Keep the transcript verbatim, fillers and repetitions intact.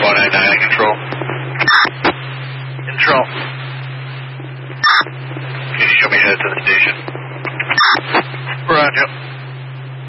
one nine nine, control. Control. Can you show me head to the station?